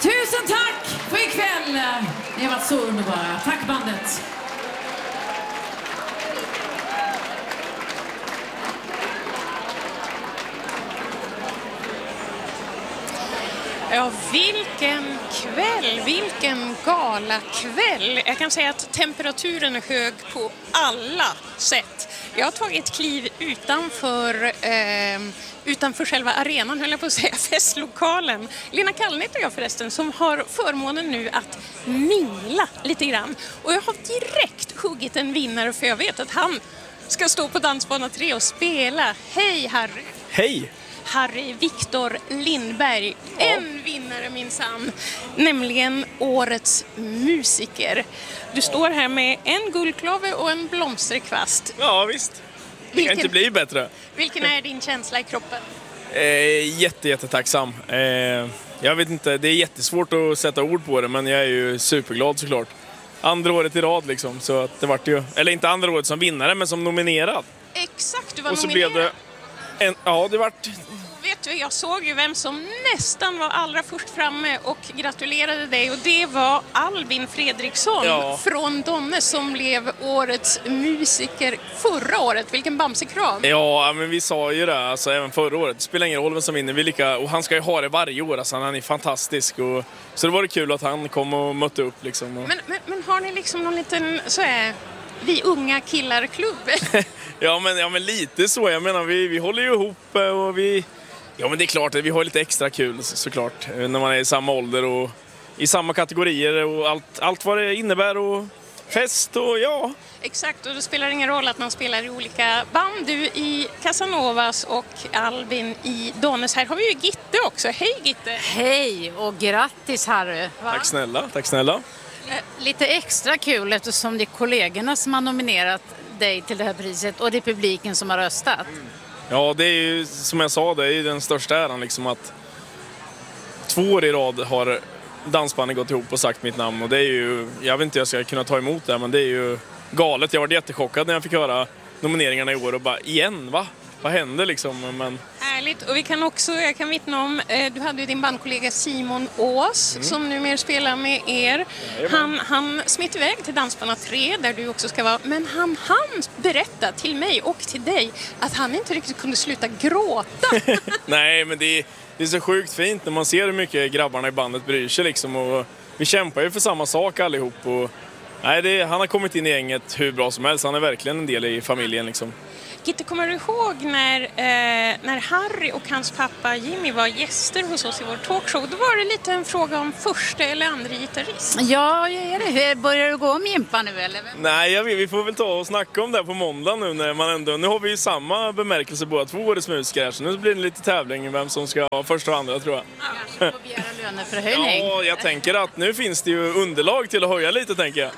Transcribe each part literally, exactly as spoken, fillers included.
Tusen tack för ikväll. Ni har varit så underbara. Tack bandet. Ja, vilken kväll, vilken galakväll. Jag kan säga att temperaturen är hög på alla sätt. Jag har tagit ett kliv utanför, eh, utanför själva arenan, höll jag på att säga, festlokalen. Lena Kallnit och jag förresten, som har förmånen nu att mingla lite grann. Och jag har direkt huggit en vinnare, för jag vet att han ska stå på Dansbana tre och spela. Hej Harry! Hej! Harry Viktor Lindberg, ja. En vinnare minsann, nämligen årets musiker. Du står här med en guldklave och en blomsterkvast. Ja visst, det vilken, kan inte bli bättre. Vilken är din känsla i kroppen? Eh, jätte, jättetacksam. Eh, jag vet inte, det är jättesvårt att sätta ord på det, men jag är ju superglad såklart. Andra året i rad liksom, så att det vart ju, eller inte andra året som vinnare, men som nominerad. Exakt, du var och så nominerad. Blev det en, ja, det vart... Vet du, jag såg ju vem som nästan var allra först framme och gratulerade dig, och det var Albin Fredriksson, ja. Från Donne, som blev årets musiker förra året. Vilken bamsekram. Ja, men vi sa ju det, alltså, även förra året. Det spelar ingen roll vem som vinner, vi lika, och han ska ju ha det varje år, alltså, han är fantastisk. Och, så det var det kul att han kom och mötte upp. Liksom, och... men, men, men har ni liksom någon liten, så är vi unga killar-klubb? ja, men, ja, men lite så. Jag menar, vi, vi håller ju ihop och vi... Ja, men det är klart att vi har lite extra kul så, såklart när man är i samma ålder och i samma kategorier och allt, allt vad det innebär och fest och ja. Exakt, och det spelar ingen roll att man spelar i olika band. Du i Casanovas och Albin i Donnes. Här har vi ju Gitte också. Hej Gitte! Hej och grattis Harry! Va? Tack snälla, tack snälla. Lite extra kul eftersom det är kollegorna som har nominerat dig till det här priset och det är publiken som har röstat. Mm. Ja, det är ju, som jag sa, det är ju den största äran liksom, att två år i rad har dansbandet gått ihop och sagt mitt namn. Och det är ju, jag vet inte hur jag ska kunna ta emot det, men det är ju galet. Jag var jättechockad när jag fick höra nomineringarna i år och bara, igen, va? Vad hände liksom? Men... Härligt, och vi kan också, jag kan vittna om, eh, du hade ju din bandkollega Simon Ås mm. som numera spelar med er. Han, han smitt iväg till Dansbana tre där du också ska vara, men han han berätta till mig och till dig att han inte riktigt kunde sluta gråta. Nej, men det är, det är så sjukt fint när man ser hur mycket grabbarna i bandet bryr sig liksom, och vi kämpar ju för samma sak allihop. Och, nej, det, han har kommit in i gänget hur bra som helst, han är verkligen en del i familjen liksom. Gitte, kommer du ihåg när, eh, när Harry och hans pappa Jimmy var gäster hos oss i vår talkshow? Då var det lite en fråga om första eller andra gitarrist. Ja, är det. Börjar du gå om Jimpa nu eller? Nej, jag vet, vi får väl ta och snacka om det på måndag nu när man ändå... Nu har vi ju samma bemärkelse båda två årets musiker här, så nu blir det lite tävling vem som ska ha första och andra, tror jag. Ja, kanske får begära löneförhöjning. Ja, jag tänker att nu finns det ju underlag till att höja lite, tänker jag.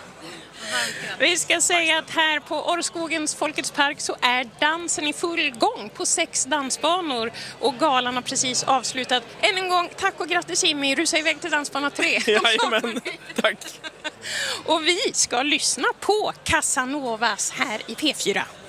Vi ska säga att här på Orrskogens Folkets park så är dansen i full gång på sex dansbanor och galan har precis avslutat. Än en gång, tack och grattis Jimmy, rusa iväg till Dansbana tre. Jajamän, tack. Och vi ska lyssna på Casanovas här i P fyra.